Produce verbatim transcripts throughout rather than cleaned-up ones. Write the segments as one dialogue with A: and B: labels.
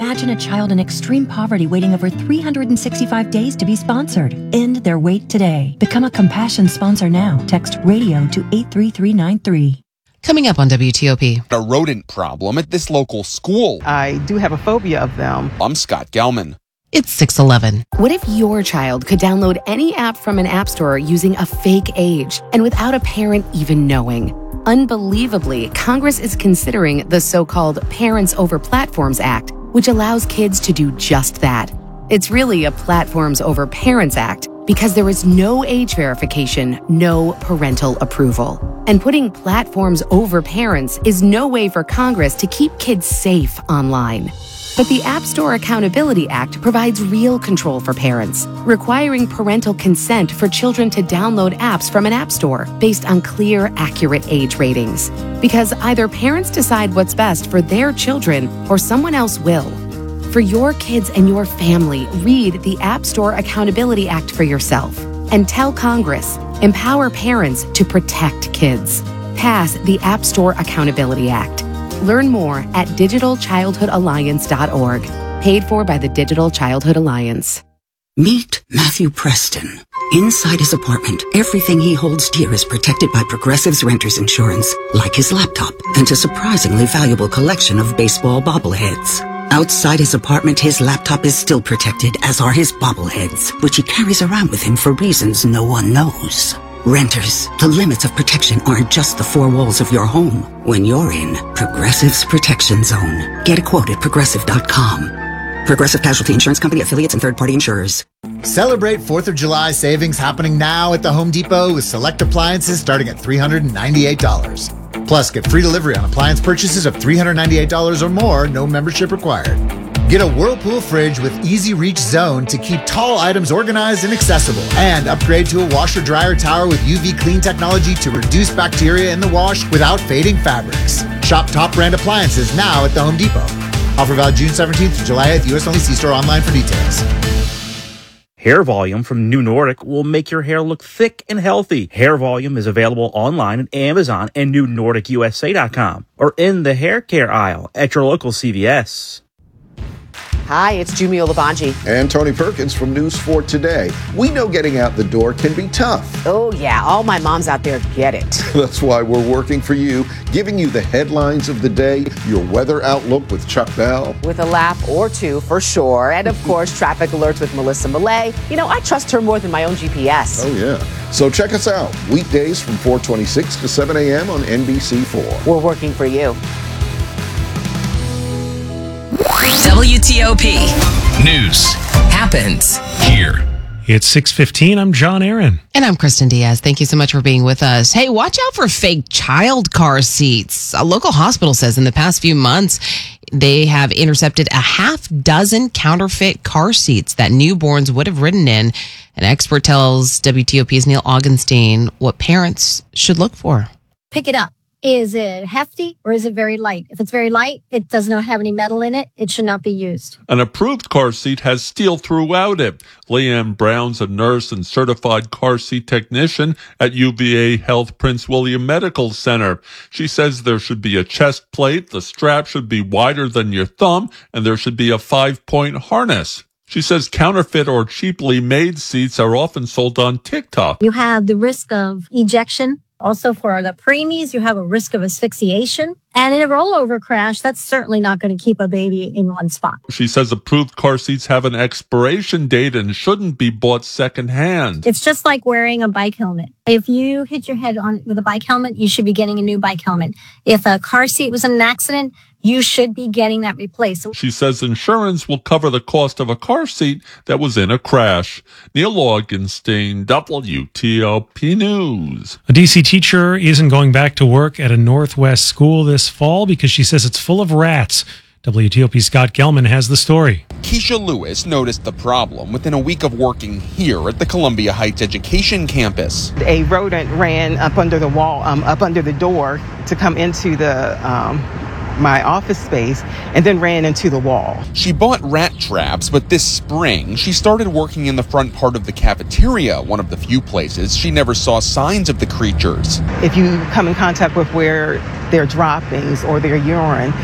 A: Imagine a child in extreme poverty waiting over three hundred sixty-five days to be sponsored. End their wait today. Become a Compassion sponsor now. Text RADIO to eight three three nine three.
B: Coming up on W T O P.
C: A rodent problem at this local school.
D: I do have a phobia of them.
C: I'm Scott Gelman.
B: It's six eleven.
E: What if your child could download any app from an app store using a fake age and without a parent even knowing? Unbelievably, Congress is considering the so-called Parents Over Platforms Act, which allows kids to do just that. It's really a Platforms Over Parents Act because there is no age verification, no parental approval. And putting platforms over parents is no way for Congress to keep kids safe online. But the App Store Accountability Act provides real control for parents, requiring parental consent for children to download apps from an app store based on clear, accurate age ratings. Because either parents decide what's best for their children or someone else will. For your kids and your family, read the App Store Accountability Act for yourself and tell Congress, empower parents to protect kids. Pass the App Store Accountability Act. Learn more at digital childhood alliance dot org. Paid for by the Digital Childhood Alliance.
F: Meet Matthew Preston. Inside his apartment, everything he holds dear is protected by Progressive's Renters Insurance, like his laptop and a surprisingly valuable collection of baseball bobbleheads. Outside his apartment, his laptop is still protected, as are his bobbleheads, which he carries around with him for reasons no one knows. Renters, the limits of protection aren't just the four walls of your home. When you're in Progressive's Protection Zone, get a quote at progressive dot com. Progressive Casualty Insurance Company, affiliates, and third-party insurers.
G: Celebrate fourth of July savings happening now at the Home Depot with select appliances starting at three hundred ninety-eight dollars. Plus, get free delivery on appliance purchases of three hundred ninety-eight dollars or more, no membership required. Get a Whirlpool fridge with Easy Reach Zone to keep tall items organized and accessible. And upgrade to a washer-dryer tower with U V clean technology to reduce bacteria in the wash without fading fabrics. Shop top brand appliances now at the Home Depot. Offer valid June seventeenth to July eighth. U S only. See store online for details.
H: Hair Volume from New Nordic will make your hair look thick and healthy. Hair Volume is available online at Amazon and new nordic u s a dot com or in the hair care aisle at your local C V S.
I: Hi, it's Jumio Labanji.
J: And Tony Perkins from News four Today. We know getting out the door can be tough.
I: Oh, yeah. All my moms out there get it.
J: That's why we're working for you, giving you the headlines of the day, your weather outlook with Chuck Bell.
I: With a laugh or two, for sure. And, of course, traffic alerts with Melissa Millay. You know, I trust her more than my own G P S.
J: Oh, yeah. So check us out. Weekdays from four twenty-six to seven a.m. on N B C four.
I: We're working for you.
K: W T O P News happens here.
L: It's six fifteen. I'm John Aaron.
B: And I'm Kristen Diaz. Thank you so much for being with us. Hey, watch out for fake child car seats. A local hospital says in the past few months, they have intercepted a half dozen counterfeit car seats that newborns would have ridden in. An expert tells W T O P's Neil Augenstein what parents should look for.
M: Pick it up. Is it hefty or is it very light? If it's very light, it does not have any metal in it. It should not be used.
N: An approved car seat has steel throughout it. Leanne Brown's a nurse and certified car seat technician at U V A Health Prince William Medical Center. She says there should be a chest plate, the strap should be wider than your thumb, and there should be a five-point harness. She says counterfeit or cheaply made seats are often sold on TikTok.
M: You have the risk of ejection. Also, for the preemies, you have a risk of asphyxiation. And in a rollover crash, that's certainly not going to keep a baby in one spot.
N: She says approved car seats have an expiration date and shouldn't be bought secondhand.
M: It's just like wearing a bike helmet. If you hit your head on with a bike helmet, you should be getting a new bike helmet. If a car seat was in an accident, you should be getting that replaced.
N: She says insurance will cover the cost of a car seat that was in a crash. Neil Augenstein, W T O P News.
L: A D C teacher isn't going back to work at a Northwest school this fall because she says it's full of rats. W T O P's Scott Gelman has the story.
C: Keisha Lewis noticed the problem within a week of working here at the Columbia Heights Education Campus.
D: A rodent ran up under the wall, um, up under the door to come into the um, my office space and then ran into the wall.
C: She bought rat traps, but this spring she started working in the front part of the cafeteria, one of the few places she never saw signs of the creatures.
D: If you come in contact with where their droppings or their urine,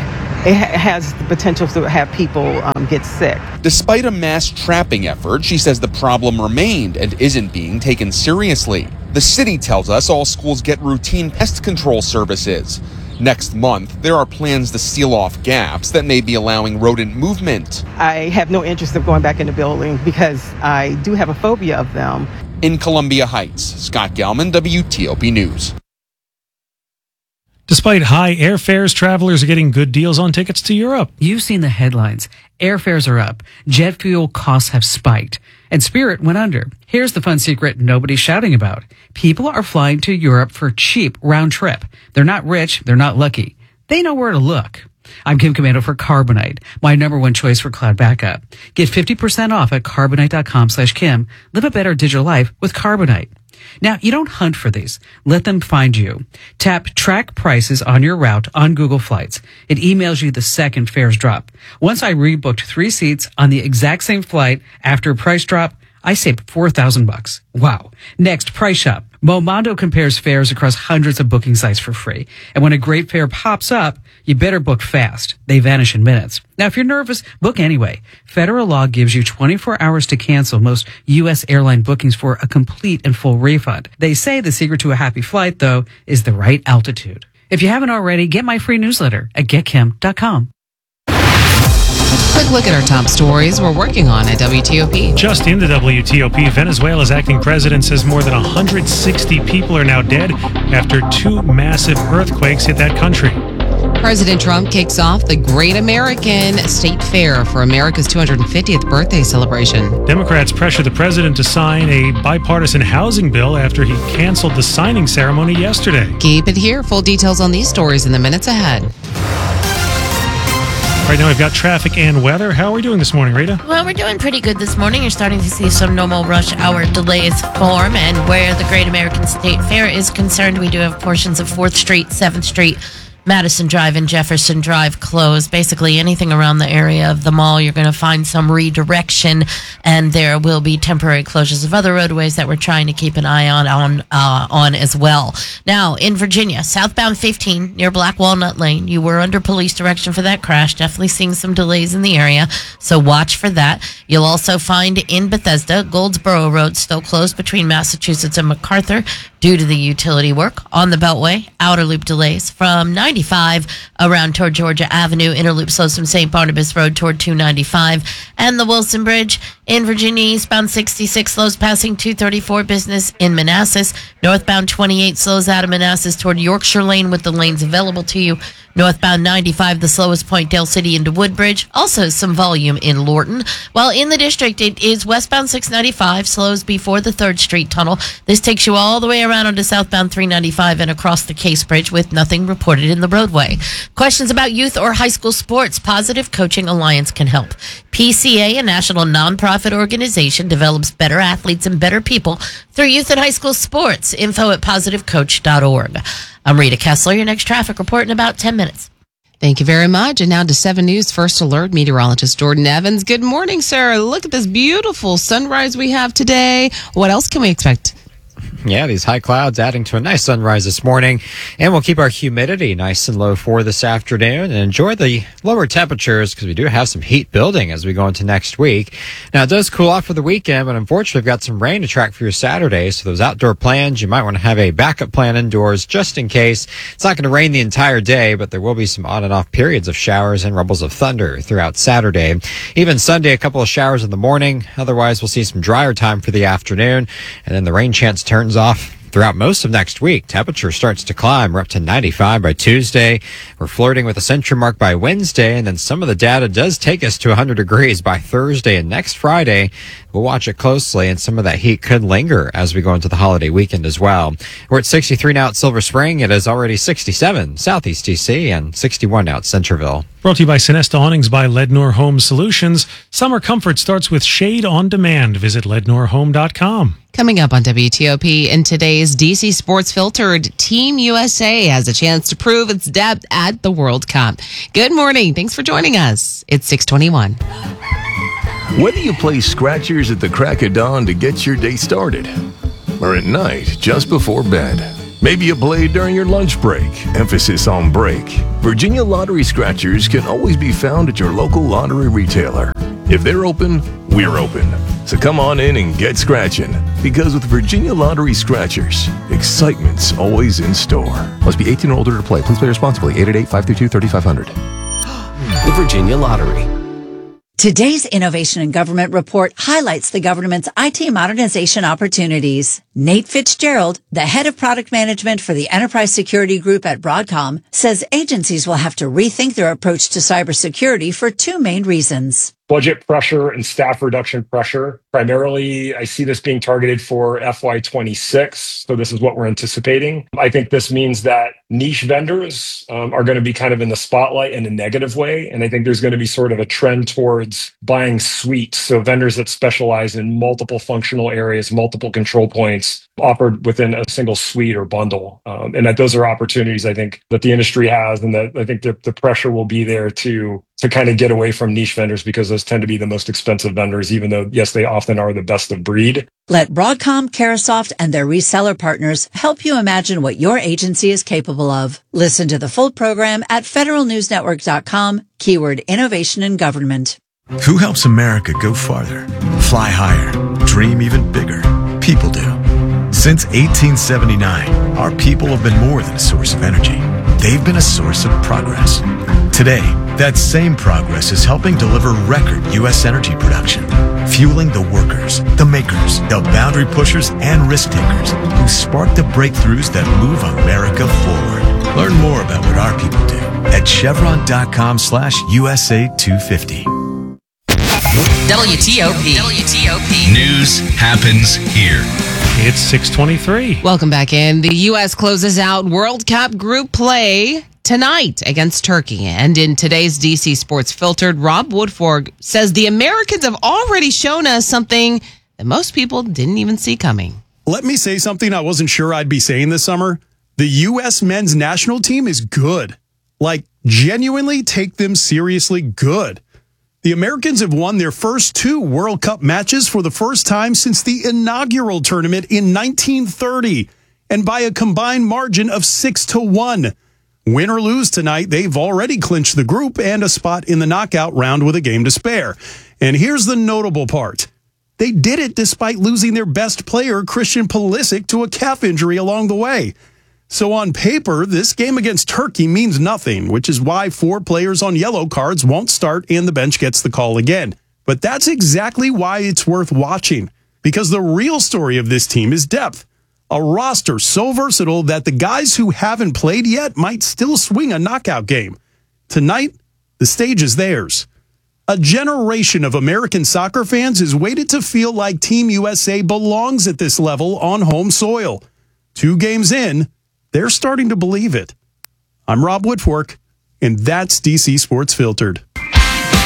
D: it ha- has the potential to have people um, get sick.
C: Despite a mass trapping effort, she says the problem remained and isn't being taken seriously. The city tells us all schools get routine pest control services. Next month, there are plans to seal off gaps that may be allowing rodent movement.
D: I have no interest of going back in the building because I do have a phobia of them.
C: In Columbia Heights, Scott Gelman, W T O P News.
L: Despite high airfares, travelers are getting good deals on tickets to Europe.
O: You've seen the headlines. Airfares are up. Jet fuel costs have spiked. And Spirit went under. Here's the fun secret nobody's shouting about. People are flying to Europe for cheap round trip. They're not rich. They're not lucky. They know where to look. I'm Kim Commando for Carbonite, my number one choice for cloud backup. Get fifty percent off at carbonite.com slash Kim. Live a better digital life with Carbonite. Now, you don't hunt for these. Let them find you. Tap track prices on your route on Google Flights. It emails you the second fares drop. Once I rebooked three seats on the exact same flight after a price drop, I saved four thousand bucks. Wow. Next, Price Shop. Momondo compares fares across hundreds of booking sites for free. And when a great fare pops up, you better book fast. They vanish in minutes. Now, if you're nervous, book anyway. Federal law gives you twenty-four hours to cancel most U S airline bookings for a complete and full refund. They say the secret to a happy flight, though, is the right altitude. If you haven't already, get my free newsletter at get kim dot com.
B: Quick look at our top stories we're working on at W T O P.
L: Just into W T O P, Venezuela's acting president says more than one hundred sixty people are now dead after two massive earthquakes hit that country.
B: President Trump kicks off the Great American State Fair for America's two hundred fiftieth birthday celebration.
L: Democrats pressure the president to sign a bipartisan housing bill after he canceled the signing ceremony yesterday.
B: Keep it here. Full details on these stories in the minutes ahead.
L: Right now we've got traffic and weather. How are we doing this morning, Rita?
P: Well, we're doing pretty good this morning. You're starting to see some normal rush hour delays form. And where the Great American State Fair is concerned, we do have portions of fourth Street, seventh Street, Madison Drive, and Jefferson Drive closed. Basically anything around the area of the mall, you're going to find some redirection, and there will be temporary closures of other roadways that we're trying to keep an eye on on uh, on as well. Now, in Virginia, southbound fifteen near Black Walnut Lane, you were under police direction for that crash. Definitely seeing some delays in the area, so watch for that. You'll also find in Bethesda, Goldsboro Road still closed between Massachusetts and MacArthur due to the utility work. On the Beltway, outer loop delays from ninety-five around toward Georgia Avenue. Interloop slows from Saint Barnabas Road toward two ninety-five. And the Wilson Bridge in Virginia, eastbound sixty-six slows passing two thirty-four Business in Manassas. Northbound twenty-eight slows out of Manassas toward Yorkshire Lane with the lanes available to you. Northbound ninety-five, the slowest point, Dale City into Woodbridge. Also some volume in Lorton. While in the district, it is westbound six ninety-five, slows before the third Street Tunnel. This takes you all the way around onto southbound three ninety-five and across the Case Bridge with nothing reported in the roadway. Questions about youth or high school sports? Positive Coaching Alliance can help. P C A, a national nonprofit organization, develops better athletes and better people through youth and high school sports. Info at positive coach dot org. I'm Rita Kessler, your next traffic report in about ten minutes.
B: Thank you very much. And now to seven News First Alert meteorologist Jordan Evans. Good morning, sir. Look at this beautiful sunrise we have today. What else can we expect?
Q: Yeah, these high clouds adding to a nice sunrise this morning, and we'll keep our humidity nice and low for this afternoon and enjoy the lower temperatures because we do have some heat building as we go into next week. Now, it does cool off for the weekend, but unfortunately, we've got some rain to track for your Saturday, so those outdoor plans, you might want to have a backup plan indoors just in case. It's not going to rain the entire day, but there will be some on and off periods of showers and rumbles of thunder throughout Saturday. Even Sunday, a couple of showers in the morning. Otherwise, we'll see some drier time for the afternoon, and then the rain chance turns off throughout most of next week. Temperature starts to climb. We're up to ninety-five by Tuesday. We're flirting with a century mark by Wednesday, and then some of the data does take us to one hundred degrees by Thursday and next Friday. We'll watch it closely, and some of that heat could linger as we go into the holiday weekend as well. We're at sixty-three now at Silver Spring. It is already sixty-seven Southeast D C and sixty-one now at Centerville.
L: Brought to you by Sinesta Awnings by Lednor Home Solutions. Summer comfort starts with shade on demand. Visit lednor home dot com.
B: Coming up on W T O P, in today's D C Sports Filtered, Team U S A has a chance to prove its depth at the World Cup. Good morning. Thanks for joining us. It's six twenty-one.
R: Whether you play scratchers at the crack of dawn to get your day started, or at night just before bed, Maybe a blade during your lunch break. Emphasis on break. Virginia Lottery Scratchers can always be found at your local lottery retailer. If they're open, we're open. So come on in and get scratching. Because with Virginia Lottery Scratchers, excitement's always in store.
S: Must be eighteen or older to play. Please play responsibly. eight eight eight, five three two, three five zero zero.
K: The Virginia Lottery.
T: Today's Innovation in Government report highlights the government's I T modernization opportunities. Nate Fitzgerald, the head of product management for the Enterprise Security Group at Broadcom, says agencies will have to rethink their approach to cybersecurity for two main reasons.
U: Budget pressure and staff reduction pressure. Primarily, I see this being targeted for F Y twenty-six. So this is what we're anticipating. I think this means that niche vendors um, are going to be kind of in the spotlight in a negative way. And I think there's going to be sort of a trend towards buying suites. So vendors that specialize in multiple functional areas, multiple control points offered within a single suite or bundle. Um, and that those are opportunities I think that the industry has, and that I think the, the pressure will be there to to kind of get away from niche vendors, because those tend to be the most expensive vendors, even though, yes, they often are the best of breed.
T: Let Broadcom, Carahsoft, and their reseller partners help you imagine what your agency is capable of. Listen to the full program at federal news network dot com, keyword innovation in government.
V: Who helps America go farther, fly higher, dream even bigger? People do. Since eighteen seventy-nine, our people have been more than a source of energy. They've been a source of progress. Today, that same progress is helping deliver record U S energy production, fueling the workers, the makers, the boundary pushers, and risk takers who spark the breakthroughs that move America forward. Learn more about what our people do at chevron.com slash USA 250.
K: W T O P. W T O P. News happens here.
L: It's six twenty-three.
B: Welcome back in. The U S closes out World Cup group play tonight against Turkey. And in today's D C Sports Filtered, Rob Woodfork says the Americans have already shown us something that most people didn't even see coming.
W: Let me say something I wasn't sure I'd be saying this summer. The U S men's national team is good. Like, genuinely take them seriously good. The Americans have won their first two World Cup matches for the first time since the inaugural tournament in nineteen thirty, and by a combined margin of six to one. Win or lose tonight, they've already clinched the group and a spot in the knockout round with a game to spare. And here's the notable part. They did it despite losing their best player, Christian Pulisic, to a calf injury along the way. So on paper, this game against Turkey means nothing, which is why four players on yellow cards won't start and the bench gets the call again. But that's exactly why it's worth watching, because the real story of this team is depth. A roster so versatile that the guys who haven't played yet might still swing a knockout game. Tonight, the stage is theirs. A generation of American soccer fans is waited to feel like Team U S A belongs at this level on home soil. Two games in, they're starting to believe it. I'm Rob Woodfork, and that's D C Sports Filtered.